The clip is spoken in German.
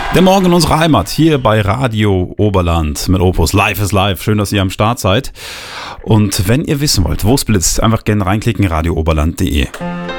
Der Morgen in unserer Heimat, hier bei Radio Oberland mit Opus. Live is live. Schön, dass ihr am Start seid. Und wenn ihr wissen wollt, wo es blitzt, einfach gerne reinklicken, radiooberland.de.